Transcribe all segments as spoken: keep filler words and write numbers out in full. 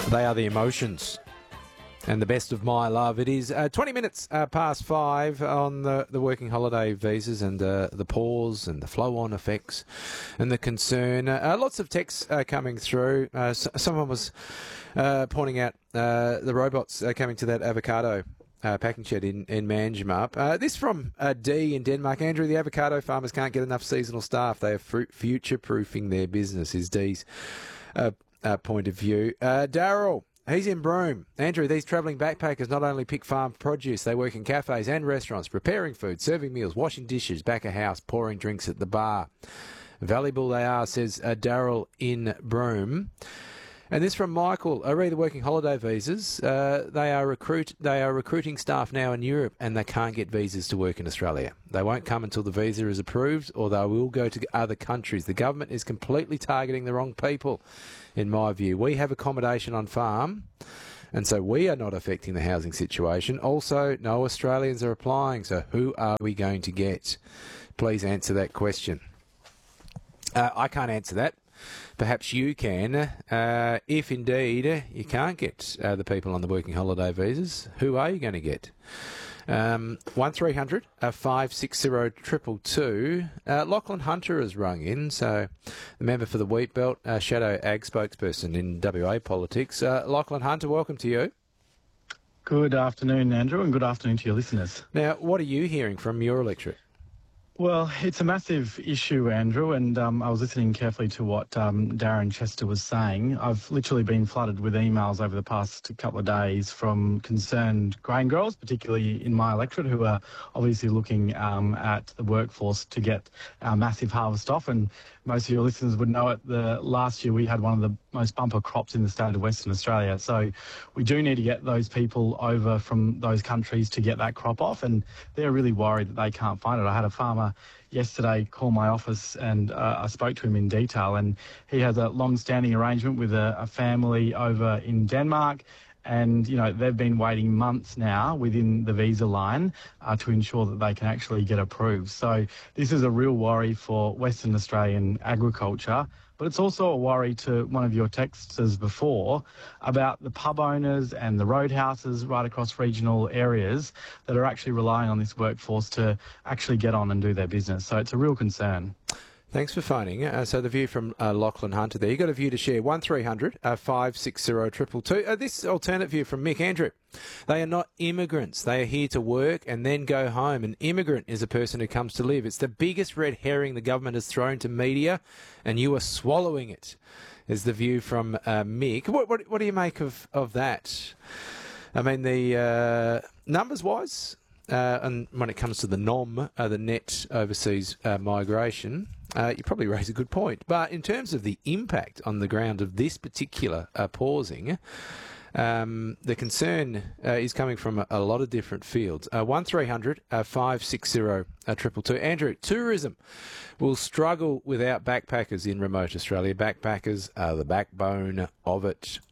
They are the emotions. And the best of my love. It is uh, twenty minutes uh, past five on the, the working holiday visas and uh, the pause and the flow-on effects and the concern. Uh, lots of texts uh, coming through. Uh, s- someone was uh, pointing out uh, the robots uh, coming to that avocado uh, packing shed in, in Manjimup. Uh, this from uh, D in Denmark. Andrew, the avocado farmers can't get enough seasonal staff. They are fru- future-proofing their business, is D's uh, uh, point of view. Uh, Daryl. He's in Broome. Andrew, these travelling backpackers not only pick farm produce, they work in cafes and restaurants, preparing food, serving meals, washing dishes, back of house, pouring drinks at the bar. Valuable they are, says uh, Daryl in Broome. And this from Michael. I read the working holiday visas. Uh, they are recruit. They are recruiting staff now in Europe, and they can't get visas to work in Australia. They won't come until the visa is approved, or they will go to other countries. The government is completely targeting the wrong people, in my view. We have accommodation on farm, and so we are not affecting the housing situation. Also, no Australians are applying, so who are we going to get? Please answer that question. Uh, I can't answer that. Perhaps you can. Uh, if indeed you can't get uh, the people on the working holiday visas, who are you going to get? Um, one three hundred five six zero two two two. Uh, Lachlan Hunter has rung in, so the member for the Wheat Belt, uh, Shadow Ag spokesperson in W A politics. Uh, Lachlan Hunter, welcome to you. Good afternoon, Andrew, and good afternoon to your listeners. Now, what are you hearing from your electorate? Well, it's a massive issue, Andrew, and um, I was listening carefully to what um, Darren Chester was saying. I've literally been flooded with emails over the past couple of days from concerned grain growers, particularly in my electorate, who are obviously looking um, at the workforce to get our massive harvest off. And most of your listeners would know it, the last year we had one of the most bumper crops in the state of Western Australia. So we do need to get those people over from those countries to get that crop off, and they're really worried that they can't find it. I had a farmer yesterday call my office, and uh, I spoke to him in detail, and he has a long-standing arrangement with a, a family over in Denmark. And, you know, they've been waiting months now within the visa line uh, to ensure that they can actually get approved. So this is a real worry for Western Australian agriculture. But it's also a worry to one of your texters before about the pub owners and the roadhouses right across regional areas that are actually relying on this workforce to actually get on and do their business. So it's a real concern. Thanks for phoning. Uh, so the view from uh, Lachlan Hunter there. You got a view to share. one three hundred five six zero two two two. Uh, this alternate view from Mick. Andrew, they are not immigrants. They are here to work and then go home. An immigrant is a person who comes to live. It's the biggest red herring the government has thrown to media, and you are swallowing it, is the view from uh, Mick. What, what, what do you make of, of that? I mean, the uh, numbers-wise, uh, and when it comes to the N O M, uh, the net overseas uh, migration, Uh, you probably raise a good point. But in terms of the impact on the ground of this particular uh, pausing, um, the concern uh, is coming from a, a lot of different fields. Uh, one three hundred five six zero two two two. Andrew, tourism will struggle without backpackers in remote Australia. Backpackers are the backbone of it.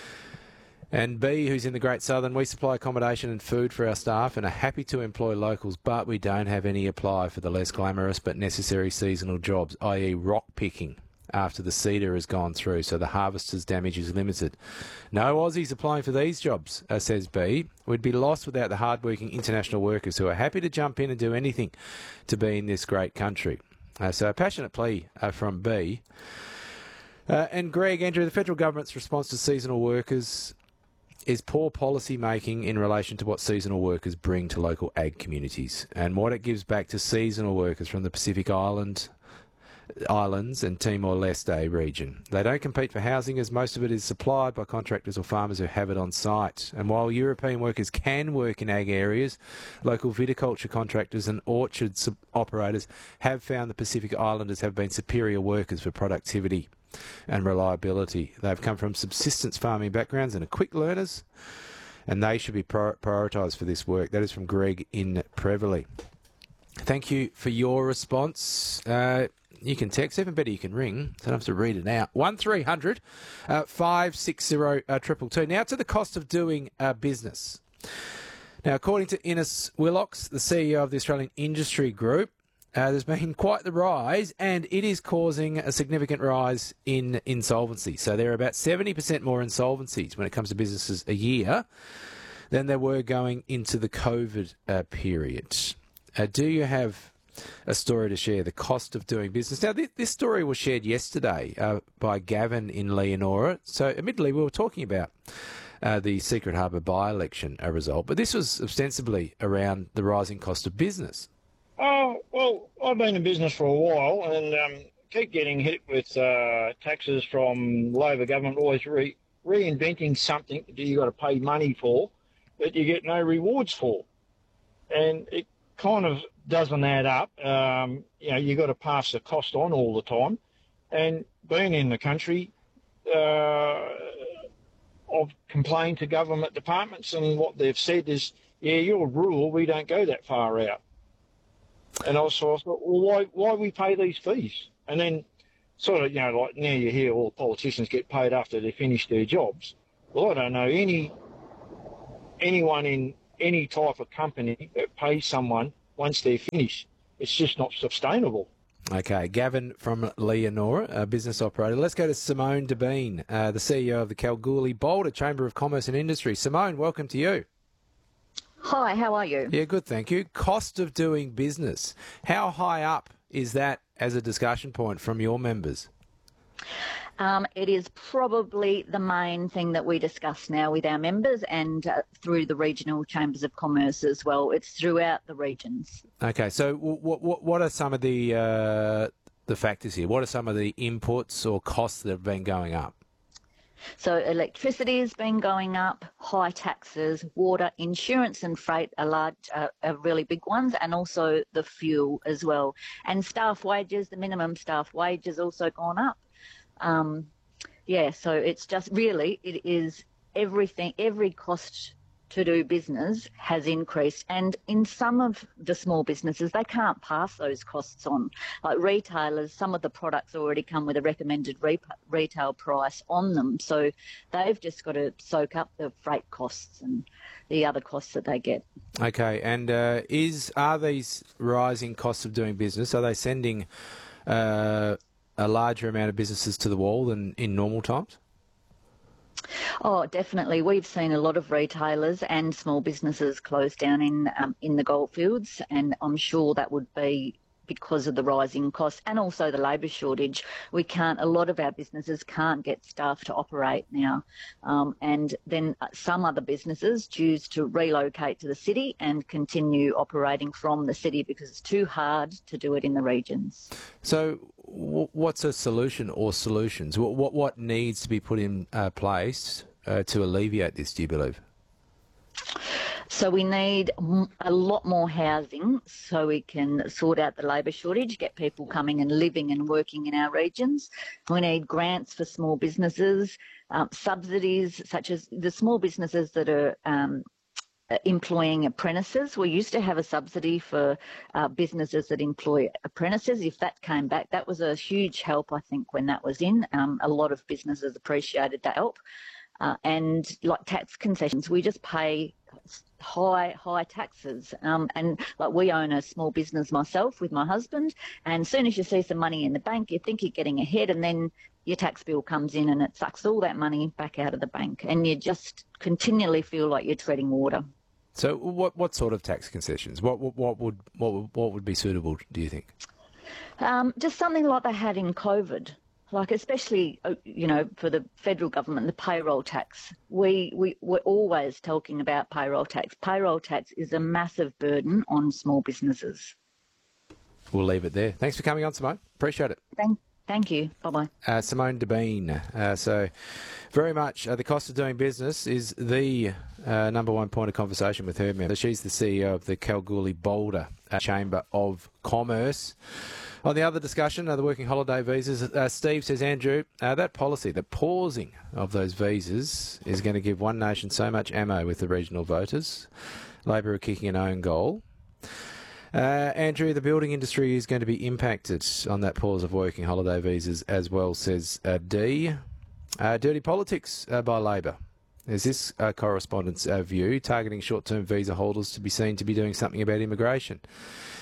And B, who's in the Great Southern, we supply accommodation and food for our staff and are happy to employ locals, but we don't have any apply for the less glamorous but necessary seasonal jobs, that is rock picking, after the cedar has gone through, so the harvester's damage is limited. No Aussies applying for these jobs, uh, says B. We'd be lost without the hard-working international workers who are happy to jump in and do anything to be in this great country. Uh, so a passionate plea uh, from B. Uh, and Greg, Andrew, the federal government's response to seasonal workers is poor policy making in relation to what seasonal workers bring to local ag communities and what it gives back to seasonal workers from the Pacific Island, Islands and Timor-Leste region. They don't compete for housing as most of it is supplied by contractors or farmers who have it on site. And while European workers can work in ag areas, local viticulture contractors and orchard operators have found the Pacific Islanders have been superior workers for productivity and reliability. They've come from subsistence farming backgrounds and are quick learners, and they should be prior- prioritised for this work. That is from Greg in Prevelly. Thank you for your response. Uh, you can text, even better you can ring, so I don't have to read it out. one three hundred five six zero two two two. Now to the cost of doing uh, business. Now, according to Innes Willocks, the C E O of the Australian Industry Group, Uh, there's been quite the rise, and it is causing a significant rise in insolvency. So there are about seventy percent more insolvencies when it comes to businesses a year than there were going into the COVID uh, period. Uh, do you have a story to share, the cost of doing business? Now, th- this story was shared yesterday uh, by Gavin in Leonora. So admittedly, we were talking about uh, the Secret Harbour by-election uh, result, but this was ostensibly around the rising cost of business. Oh, well, I've been in business for a while and um, keep getting hit with uh, taxes from Labor government, always re- reinventing something that you've got to pay money for that you get no rewards for. And it kind of doesn't add up. Um, you know, you've got to pass the cost on all the time. And being in the country, uh, I've complained to government departments, and what they've said is, yeah, your rule, we don't go that far out. And also I thought, well, why why we pay these fees? And then sort of, you know, like now you hear all the politicians get paid after they finish their jobs. Well, I don't know any anyone in any type of company that pays someone once they're finished. It's just not sustainable. Okay, Gavin from Leonora, a business operator. Let's go to Simone Devine, uh, the C E O of the Kalgoorlie Boulder Chamber of Commerce and Industry. Simone, welcome to you. Hi, how are you? Yeah, good, thank you. Cost of doing business. How high up is that as a discussion point from your members? Um, it is probably the main thing that we discuss now with our members and uh, through the regional chambers of commerce as well. It's throughout the regions. Okay, so what what, what are some of the uh, the factors here? What are some of the inputs or costs that have been going up? So electricity has been going up, high taxes, water, insurance and freight are large, uh, are really big ones, and also the fuel as well. And staff wages, the minimum staff wage has also gone up. Um, yeah, so it's just really, it is everything, every cost to do business has increased. And in some of the small businesses, they can't pass those costs on. Like retailers, some of the products already come with a recommended re- retail price on them. So they've just got to soak up the freight costs and the other costs that they get. Okay, and uh, is are these rising costs of doing business, are they sending uh, a larger amount of businesses to the wall than in normal times? Oh, definitely. We've seen a lot of retailers and small businesses close down in um, in the goldfields, and I'm sure that would be because of the rising costs and also the labour shortage. We can't, a lot of our businesses can't get staff to operate now. Um, and then some other businesses choose to relocate to the city and continue operating from the city because it's too hard to do it in the regions. So w- what's a solution or solutions? What what, what needs to be put in uh, place uh, to alleviate this, do you believe? So we need a lot more housing so we can sort out the labour shortage, get people coming and living and working in our regions. We need grants for small businesses, um, subsidies such as the small businesses that are um, employing apprentices. We used to have a subsidy for uh, businesses that employ apprentices. If that came back, that was a huge help, I think, when that was in. Um, a lot of businesses appreciated that help. Uh, and like tax concessions, we just pay high, high taxes. Um, and like we own a small business myself with my husband, and as soon as you see some money in the bank, you think you're getting ahead, and then your tax bill comes in and it sucks all that money back out of the bank, and you just continually feel like you're treading water. So what what sort of tax concessions? What what, what would what would, what would be suitable, do you think? Um, just something like they had in COVID. Like especially, you know, for the federal government, the payroll tax. We, we, we're always talking about payroll tax. Payroll tax is a massive burden on small businesses. We'll leave it there. Thanks for coming on, Simone. Appreciate it. Thank, thank you. Bye-bye. Uh, Simone Devine. Uh, so very much uh, the cost of doing business is the uh, number one point of conversation with her member. She's the C E O of the Kalgoorlie Boulder uh, Chamber of Commerce. On the other discussion, uh, the working holiday visas, uh, Steve says, Andrew, uh, that policy, the pausing of those visas is going to give One Nation so much ammo with the regional voters. Labor are kicking an own goal. Uh, Andrew, the building industry is going to be impacted on that pause of working holiday visas as well, says uh, D. Uh, dirty politics uh, by Labor. Is this uh, correspondent's uh, view, targeting short-term visa holders to be seen to be doing something about immigration?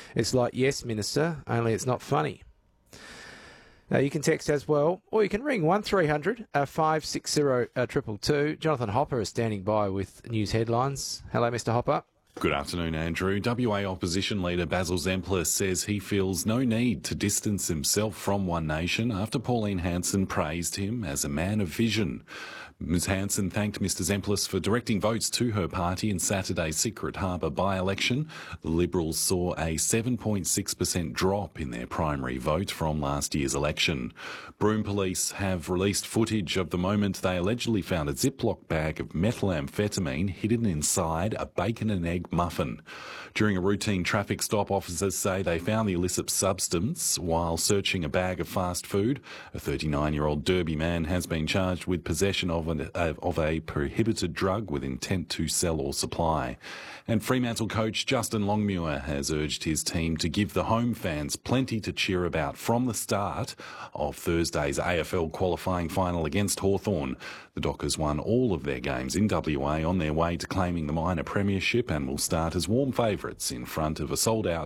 It's like, yes, Minister, only it's not funny. Now, you can text as well, or you can ring one three hundred five six zero two two two. Jonathan Hopper is standing by with news headlines. Hello, Mister Hopper. Good afternoon, Andrew. W A Opposition Leader Basil Zemplis says he feels no need to distance himself from One Nation after Pauline Hanson praised him as a man of vision. Miz Hanson thanked Mister Zemplis for directing votes to her party in Saturday's Secret Harbour by-election. The Liberals saw a seven point six percent drop in their primary vote from last year's election. Broome Police have released footage of the moment they allegedly found a Ziploc bag of methamphetamine hidden inside a bacon and egg muffin. During a routine traffic stop, officers say they found the illicit substance while searching a bag of fast food. A thirty-nine-year-old Derby man has been charged with possession of, an, uh, of a prohibited drug with intent to sell or supply. And Fremantle coach Justin Longmuir has urged his team to give the home fans plenty to cheer about from the start of Thursday's A F L qualifying final against Hawthorn. The Dockers won all of their games in W A on their way to claiming the minor premiership and will start as warm favourites in front of a sold-out